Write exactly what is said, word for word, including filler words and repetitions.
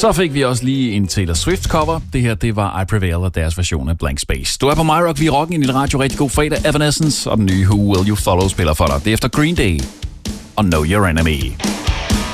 Så fik vi også lige en Taylor Swift cover. Det her, det var I Prevail og deres version af Blank Space. Du er på MyRock, vi er rocken i din radio. Rigtig god fredag. Evanescence og den nye Who Will You Follow spiller for dig. Det er efter Green Day og Know Your Enemy.